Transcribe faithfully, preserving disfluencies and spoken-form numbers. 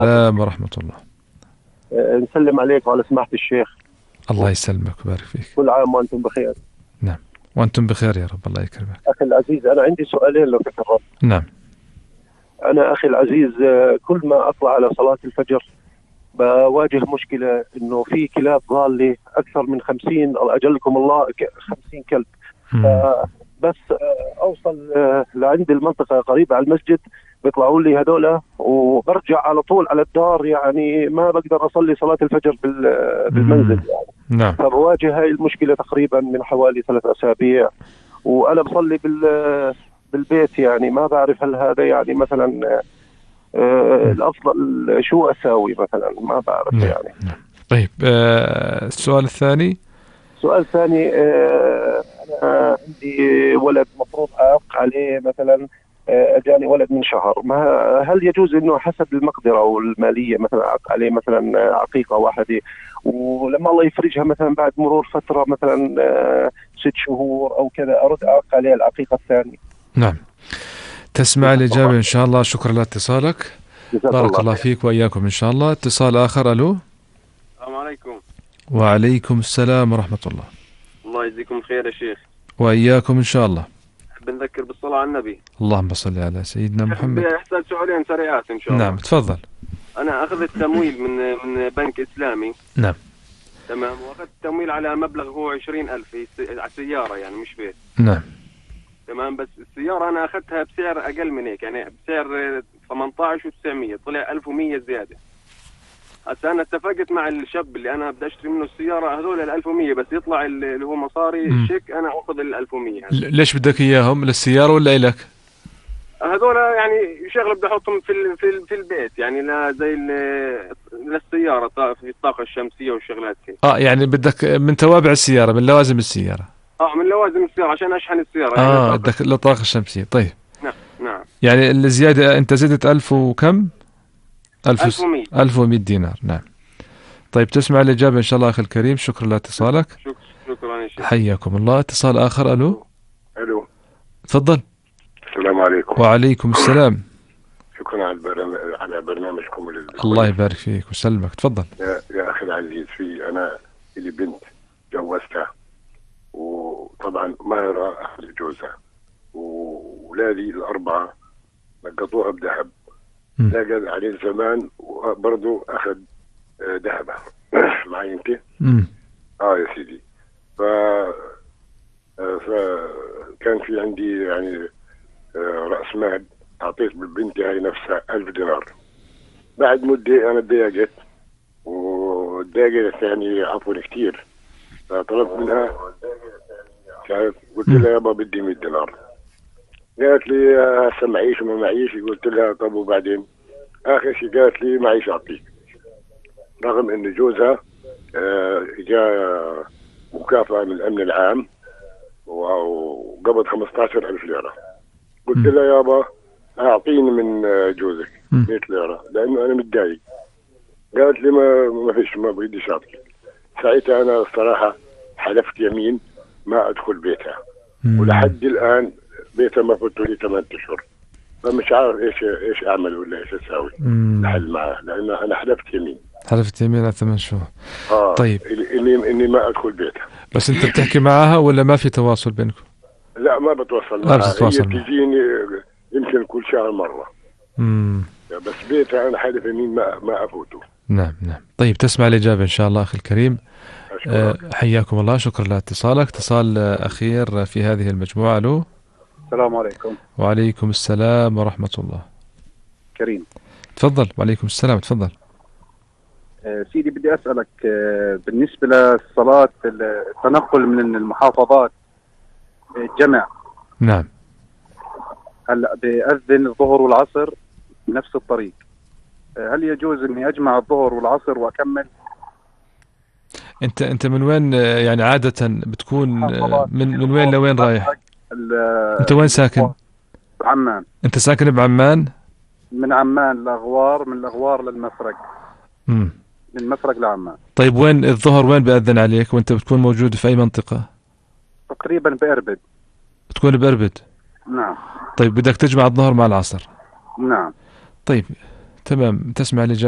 السلام ورحمة الله. أه، نسلم عليك وعلى سماحة الشيخ. الله يسلمك ويبارك فيك. كل عام وأنتم بخير. نعم وأنتم بخير يا رب، الله يكرمك. أخي العزيز، أنا عندي سؤالين لو تكرمت. نعم. أنا أخي العزيز، أه، كل ما أطلع على صلاة الفجر بواجه مشكلة إنه في كلاب ضالة أكثر من خمسين، أجلكم الله خمسين كلب. أه، بس أه، أوصل أه، لعند المنطقة قريبة على المسجد، بيطلعوا لي هذولا وبرجع على طول على الدار، يعني ما بقدر أصلي صلاة الفجر بالمنزل يعني. نعم. فبواجه هاي المشكلة تقريبا من حوالي ثلاث أسابيع، وأنا بصلي بال بالبيت، يعني ما بعرف هل هذا يعني مثلا آه الأفضل شو أساوي مثلا، ما بعرف. نعم. يعني نعم. طيب آه السؤال الثاني. السؤال الثاني، آه أنا عندي ولد مفروض أعق عليه مثلا، آه أجاني ولد من شهر، ما هل يجوز إنه حسب المقدرة والمالية مثلا أعق عليه مثلا عقيقة واحدة، ولما الله يفرجها مثلا بعد مرور فترة مثلا آه ست شهور أو كذا أرد أعق عليه العقيقة الثانية؟ نعم. تسمع الإجابة إن شاء الله. شكرا لاتصالك، بارك الله, الله فيك وإياكم إن شاء الله. اتصال آخر. ألو. السلام عليكم. وعليكم السلام ورحمة الله. الله يجزيكم خير يا شيخ. وإياكم إن شاء الله. أحب نذكر بالصلاة على النبي. اللهم صل على سيدنا محمد. أحتاج سؤالين سريعات إن شاء الله. نعم تفضل. أنا أخذت تمويل من من بنك إسلامي. نعم. تمام. وأخذت تمويل على مبلغ هو عشرين ألف على سيارة، يعني مش بيت. نعم. تمام. بس السيارة أنا أخذتها بسعر أقل من هيك، يعني بسعر ثمانية عشر وتسعمية، طلع ألف ومية زيادة. هسه أنا اتفقت مع الشاب اللي أنا بدي أشتري منه السيارة هذول ال ألف ومية، بس يطلع اللي هو مصاري شيك أنا أخذ ال ألف ومية. ليش بدك إياهم؟ للسيارة ولا إلك؟ هذول يعني شغله بدي احطهم في ال في ال في البيت، يعني لا زي للسياره في الطاقه الشمسيه والشغلات هي. اه يعني بدك من توابع السياره، من لوازم السياره. اه من لوازم السياره عشان اشحن السياره. اه يعني بدك للطاقه الشمسيه. طيب. نعم نعم. يعني الزياده انت زدت ألف وكم؟ ألف ومية. ألف ومية دينار. نعم. طيب تسمع الاجابه ان شاء الله اخي الكريم. شكرا لاتصالك. شكرا يا شيخ. حياكم الله. اتصال اخر. الو. الو. تفضل. السلام عليكم. وعليكم السلام. شكرا على البرنامج، على برنامجكم. الله يبارك فيك وسلمك. تفضل. يا, يا اخي العزيز، في انا لي بنت جوزتها، وطبعا ما يرى اهل جوزها، واولادي الاربعه نقطوها بذهب، لاقى عليه زمان وبرضه اخذ ذهبها. معي انت؟ اه يا سيدي. ف فكان في عندي يعني رأس مال، أعطيت بنتي هاي نفسها ألف دينار. بعد مدة أنا تضايقت، وتضايقت يعني عفوا كثير، فطلبت منها، قلت لها يابا بدي مية دينار. قالت لي هسه معيش وما معيش. قلت لها طب وبعدين؟ آخر شيء قالت لي معيش أعطيك، رغم إن جوزها جاء مكافأة من الأمن العام وقبض خمسة عشر ألف ليرة. قلت لها يابا أعطيني من جوزك مية ليرة لأنه أنا متضايق. قالت لي ما ما فيش، ما بديش أعطيك. ساعتها أنا الصراحة حلفت يمين ما أدخل بيتها، ولحد الآن بيتها ما فوت لي ثمانية أشهر، فمش عارف إيش إيش أعمل ولا إيش أسوي الحل معه، لأنه أنا حلفت يمين. حلفت يمين على ثمان شهور. آه طيب. إني إني ما أدخل بيتها. بس أنت بتحكي معها ولا ما في تواصل بينكم؟ لا ما بتواصل معها. هي تجيني يمكن كل شهر مرة. امم بس بيتها أنا حلف يمين ما ما أفوته. نعم نعم. طيب تسمع الإجابة إن شاء الله أخي الكريم. أه حياكم الله. شكرا لاتصالك. اتصال أخير في هذه المجموعة. له. السلام عليكم. وعليكم السلام ورحمة الله. كريم. تفضل. وعليكم السلام. تفضل. أه سيدي بدي أسألك أه بالنسبة للصلاة التنقل من المحافظات الجمع. نعم. هلا بأذن الظهر والعصر بنفس الطريق، هل يجوز اني اجمع الظهر والعصر واكمل؟ انت انت من وين يعني عادة بتكون؟ من من وين لوين رايح؟ انت وين ساكن؟ عمان. انت ساكن بعمان؟ من عمان لغوار، من الغوار للمفرق. امم من مفرق لعمان. طيب وين الظهر وين بأذن عليك وانت بتكون موجود في اي منطقة؟ تقريبا بأربد. بتكون بأربد؟ نعم. طيب بدك تجمع الظهر مع العصر؟ نعم. طيب تمام. تسمع الإجابة.